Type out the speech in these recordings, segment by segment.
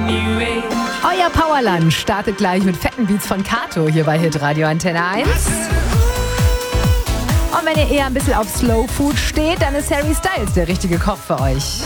Euer Powerlunch startet gleich mit fetten Beats von Kato hier bei Hitradio Antenne 1. Und wenn ihr eher ein bisschen auf Slow Food steht, dann ist Harry Styles der richtige Koch für euch.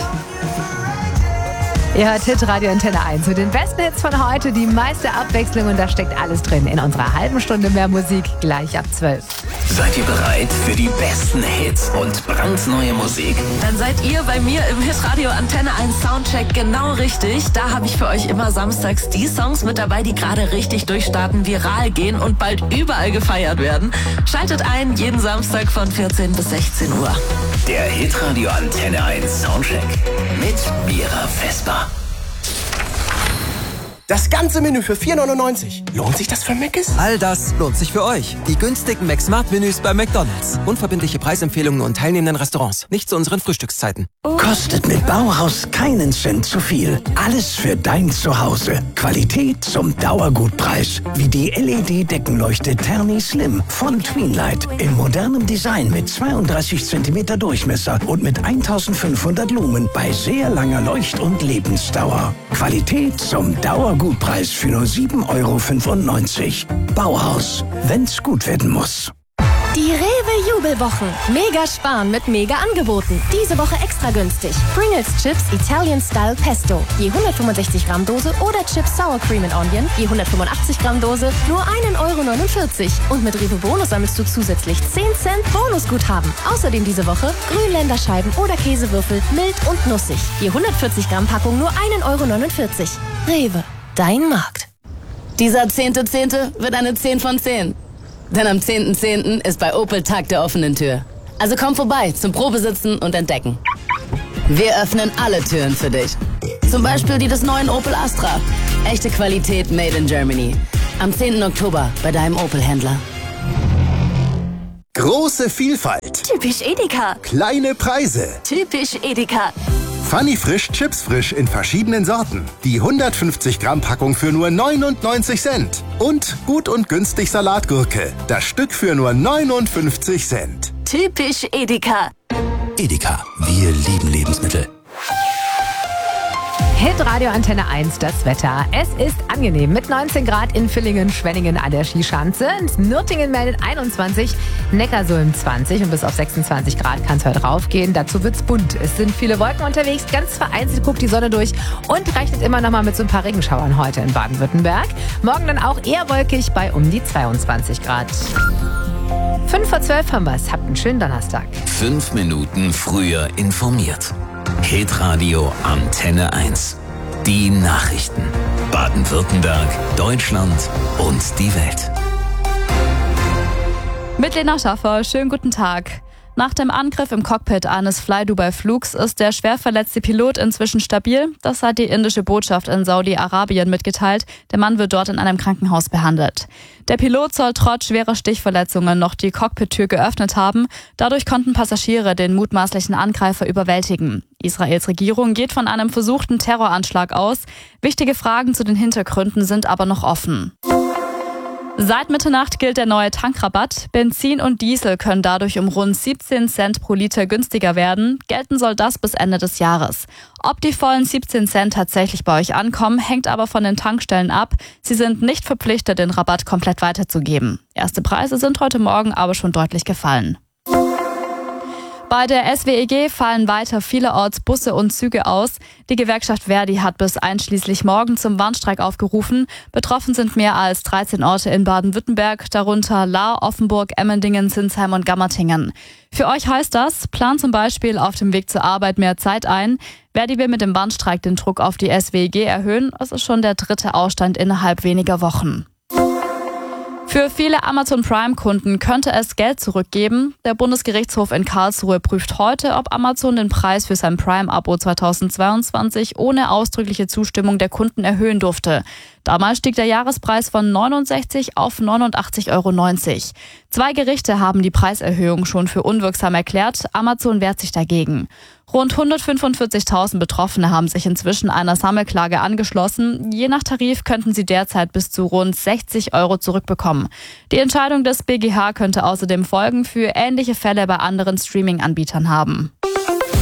Ihr hört Hitradio Antenne 1 mit den besten Hits von heute, die meiste Abwechslung und da steckt alles drin in unserer halben Stunde mehr Musik gleich ab 12. Seid ihr bereit für die besten Hits und brandneue Musik? Dann seid ihr bei mir im Hitradio Antenne 1 Soundcheck genau richtig. Da habe ich für euch immer samstags die Songs mit dabei, die gerade richtig durchstarten, viral gehen und bald überall gefeiert werden. Schaltet ein, jeden Samstag von 14 bis 16 Uhr. Der Hitradio Antenne 1 Soundcheck mit Mira Vesper. Das ganze Menü für 4,99. Lohnt sich das für Mc's? All das lohnt sich für euch. Die günstigen McSmart-Menüs bei McDonald's. Unverbindliche Preisempfehlungen und teilnehmenden Restaurants. Nicht zu unseren Frühstückszeiten. Kostet mit Bauhaus keinen Cent zu viel. Alles für dein Zuhause. Qualität zum Dauergutpreis. Wie die LED-Deckenleuchte Terni Slim von Tweenlight. Im modernen Design mit 32 cm Durchmesser und mit 1500 Lumen bei sehr langer Leucht- und Lebensdauer. Qualität zum Dauergutpreis für nur 7,95 €. Bauhaus, wenn's gut werden muss. Die Rewe-Jubelwochen. Mega sparen mit Mega-Angeboten. Diese Woche extra günstig. Pringles Chips Italian Style Pesto. Je 165 Gramm Dose oder Chips Sour Cream and Onion. Je 185 Gramm Dose. Nur 1,49 €. Und mit Rewe Bonus sammelst du zusätzlich 10 Cent Bonusguthaben. Außerdem diese Woche Grünländerscheiben oder Käsewürfel mild und nussig. Je 140 Gramm Packung nur 1,49 €. Rewe, dein Markt. Dieser 10.10. wird eine 10 von 10. Denn am 10.10. ist bei Opel Tag der offenen Tür. Also komm vorbei zum Probesitzen und Entdecken. Wir öffnen alle Türen für dich. Zum Beispiel die des neuen Opel Astra. Echte Qualität made in Germany. Am 10. Oktober bei deinem Opel-Händler. Große Vielfalt. Typisch Edeka. Kleine Preise. Typisch Edeka. Funny Frisch Chips Frisch in verschiedenen Sorten. Die 150 Gramm Packung für nur 99 Cent. Und gut und günstig Salatgurke. Das Stück für nur 59 Cent. Typisch Edeka. Edeka, wir lieben Lebensmittel. Hitradio Antenne 1, das Wetter. Es ist angenehm mit 19 Grad in Villingen, Schwenningen an der Skischanze. Nürtingen meldet 21, Neckarsulm 20 und bis auf 26 Grad kann es heute raufgehen. Dazu wird's bunt. Es sind viele Wolken unterwegs, ganz vereinzelt guckt die Sonne durch und rechnet immer noch mal mit so ein paar Regenschauern heute in Baden-Württemberg. Morgen dann auch eher wolkig bei um die 22 Grad. 5 vor 12 haben wir's. Habt einen schönen Donnerstag. 5 Minuten früher informiert. Hitradio Antenne 1. Die Nachrichten. Baden-Württemberg, Deutschland und die Welt. Mit Lena Schaffer, schönen guten Tag. Nach dem Angriff im Cockpit eines Fly-Dubai-Flugs ist der schwer verletzte Pilot inzwischen stabil. Das hat die indische Botschaft in Saudi-Arabien mitgeteilt. Der Mann wird dort in einem Krankenhaus behandelt. Der Pilot soll trotz schwerer Stichverletzungen noch die Cockpit-Tür geöffnet haben. Dadurch konnten Passagiere den mutmaßlichen Angreifer überwältigen. Israels Regierung geht von einem versuchten Terroranschlag aus. Wichtige Fragen zu den Hintergründen sind aber noch offen. Seit Mitternacht gilt der neue Tankrabatt. Benzin und Diesel können dadurch um rund 17 Cent pro Liter günstiger werden. Gelten soll das bis Ende des Jahres. Ob die vollen 17 Cent tatsächlich bei euch ankommen, hängt aber von den Tankstellen ab. Sie sind nicht verpflichtet, den Rabatt komplett weiterzugeben. Erste Preise sind heute Morgen aber schon deutlich gefallen. Bei der SWEG fallen weiter vielerorts Busse und Züge aus. Die Gewerkschaft Verdi hat bis einschließlich morgen zum Warnstreik aufgerufen. Betroffen sind mehr als 13 Orte in Baden-Württemberg, darunter Lahr, Offenburg, Emmendingen, Sinsheim und Gammertingen. Für euch heißt das, plant zum Beispiel auf dem Weg zur Arbeit mehr Zeit ein. Verdi will mit dem Warnstreik den Druck auf die SWEG erhöhen. Es ist schon der 3. Ausstand innerhalb weniger Wochen. Für viele Amazon Prime-Kunden könnte es Geld zurückgeben. Der Bundesgerichtshof in Karlsruhe prüft heute, ob Amazon den Preis für sein Prime-Abo 2022 ohne ausdrückliche Zustimmung der Kunden erhöhen durfte. Damals stieg der Jahrespreis von 69 auf 89,90 €. 2 Gerichte haben die Preiserhöhung schon für unwirksam erklärt. Amazon wehrt sich dagegen. Rund 145.000 Betroffene haben sich inzwischen einer Sammelklage angeschlossen. Je nach Tarif könnten sie derzeit bis zu rund 60 € zurückbekommen. Die Entscheidung des BGH könnte außerdem Folgen für ähnliche Fälle bei anderen Streaming-Anbietern haben.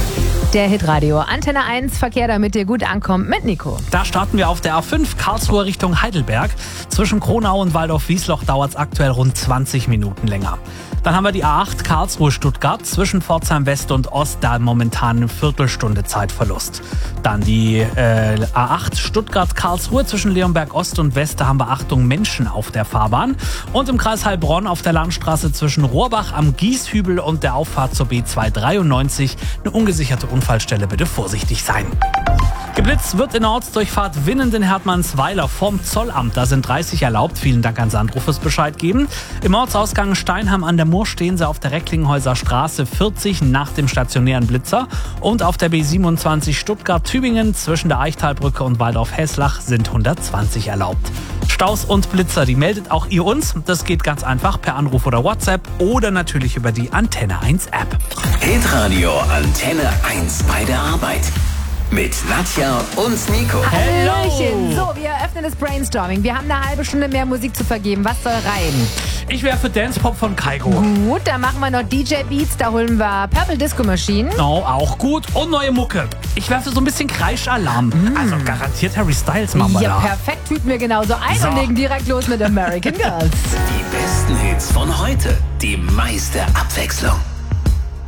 Der Hitradio Antenne 1 Verkehr, damit ihr gut ankommt mit Nico. Da starten wir auf der A5 Karlsruhe Richtung Heidelberg. Zwischen Kronau und Waldorf-Wiesloch dauert es aktuell rund 20 Minuten länger. Dann haben wir die A8 Karlsruhe-Stuttgart zwischen Pforzheim West und Ost, da momentan eine Viertelstunde Zeitverlust. Dann die A8 Stuttgart-Karlsruhe zwischen Leonberg Ost und West, da haben wir Achtung Menschen auf der Fahrbahn. Und im Kreis Heilbronn auf der Landstraße zwischen Rohrbach am Gieshübel und der Auffahrt zur B293 eine ungesicherte Unfallstelle, bitte vorsichtig sein. Geblitzt wird in der Ortsdurchfahrt Winnenden-Hertmannsweiler vom Zollamt. Da sind 30 erlaubt. Vielen Dank an Sandro fürs Bescheid geben. Im Ortsausgang Steinheim an der Mur stehen sie auf der Recklinghäuser Straße 40 nach dem stationären Blitzer. Und auf der B27 Stuttgart-Tübingen zwischen der Eichtalbrücke und Waldorf-Heslach sind 120 erlaubt. Staus und Blitzer, die meldet auch ihr uns. Das geht ganz einfach per Anruf oder WhatsApp oder natürlich über die Antenne 1 App. Hitradio Antenne 1 bei der Arbeit. Mit Nadja und Nico. Hallöchen. So, wir eröffnen das Brainstorming. Wir haben eine halbe Stunde mehr Musik zu vergeben. Was soll rein? Ich wäre für Dance Pop von Kaigo. Gut, dann machen wir noch DJ Beats. Da holen wir Purple Disco Machine. Oh, auch gut. Und neue Mucke. Ich wäre für so ein bisschen Kreischalarm. Also garantiert Harry Styles machen wir Ja, da. perfekt. Tut mir genauso ein und legen direkt los mit American Girls. Die besten Hits von heute. Die meiste Abwechslung.